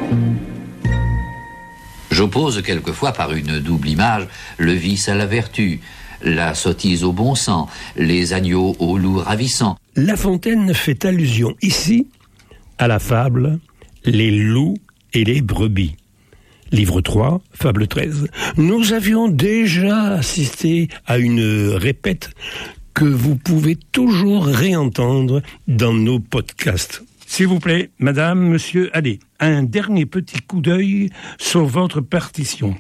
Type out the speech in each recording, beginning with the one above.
J'oppose quelquefois par une double image le vice à la vertu, la sottise au bon sens, les agneaux aux loups ravissants. La Fontaine fait allusion ici à la fable « Les loups et les brebis ». Livre 3, fable 13. Nous avions déjà assisté à une répète que vous pouvez toujours réentendre dans nos podcasts. S'il vous plaît, madame, monsieur, allez, un dernier petit coup d'œil sur votre partition.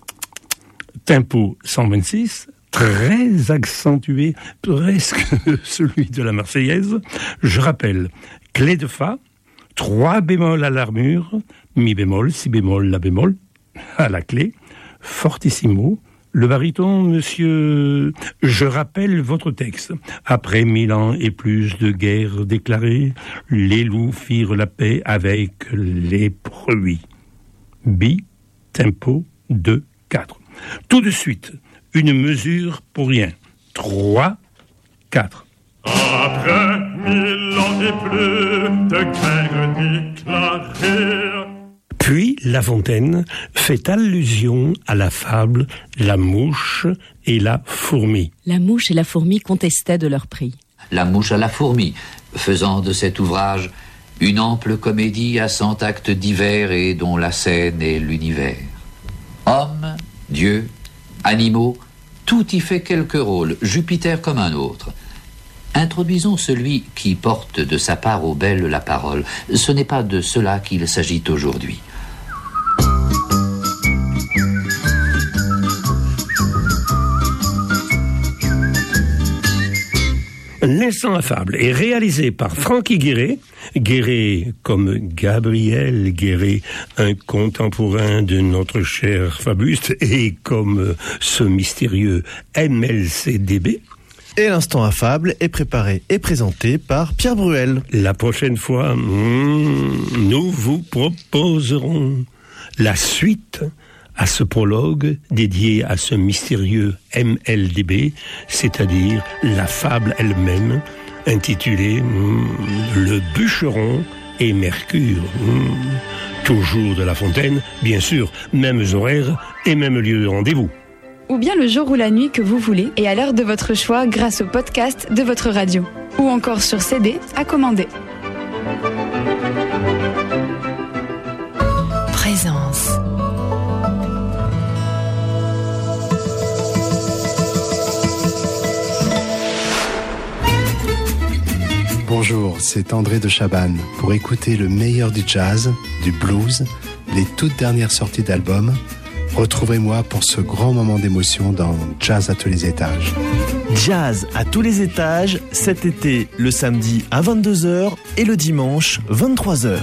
Tempo 126, très accentué, presque celui de la Marseillaise. Je rappelle, clé de fa, 3 bémols à l'armure, mi bémol, si bémol, la bémol, à la clé, fortissimo, le baryton, monsieur, je rappelle votre texte. Après 1000 ans et plus de guerres déclarées, les loups firent la paix avec les brebis. Bi, tempo, 2, 4. Tout de suite, une mesure pour rien. 3, 4. Après 1000 ans et plus de guerres déclarées. Puis, La Fontaine fait allusion à la fable « La mouche et la fourmi ». La mouche et la fourmi contestaient de leur prix. La mouche à la fourmi, faisant de cet ouvrage une ample comédie à 100 actes divers et dont la scène est l'univers. Hommes, dieux, animaux, tout y fait quelque rôle, Jupiter comme un autre. Introduisons celui qui porte de sa part aux belles la parole. Ce n'est pas de cela qu'il s'agit aujourd'hui. L'instant la fable est réalisé par Francky Guéret. Guéret comme Gabriel Guéret, un contemporain de notre cher fabuste, et comme ce mystérieux MLCDB. Et l'instant affable est préparé et présenté par Pierre Bruel. La prochaine fois, nous vous proposerons la suite à ce prologue dédié à ce mystérieux MLDB, c'est-à-dire la fable elle-même, intitulée Le bûcheron et Mercure. Toujours de La Fontaine, bien sûr, mêmes horaires et même lieu de rendez-vous. Ou bien le jour ou la nuit que vous voulez et à l'heure de votre choix grâce au podcast de votre radio. Ou encore sur CD à commander. Présence. Bonjour, c'est André de Chabannes. Pour écouter le meilleur du jazz, du blues, les toutes dernières sorties d'albums, retrouvez-moi pour ce grand moment d'émotion dans Jazz à tous les étages. Jazz à tous les étages, cet été, le samedi à 22h et le dimanche 23h.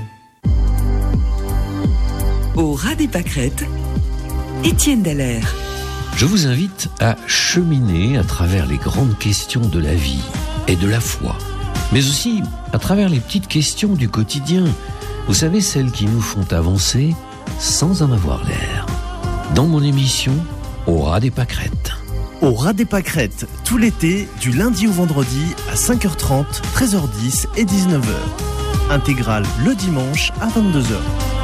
Au ras des pâquerettes, Étienne Dallaire. Je vous invite à cheminer à travers les grandes questions de la vie et de la foi, mais aussi à travers les petites questions du quotidien. Vous savez, celles qui nous font avancer sans en avoir l'air. Dans mon émission, Au ras des pâquerettes. Au ras des pâquerettes, tout l'été, du lundi au vendredi à 5h30, 13h10 et 19h. Intégrale le dimanche à 22h.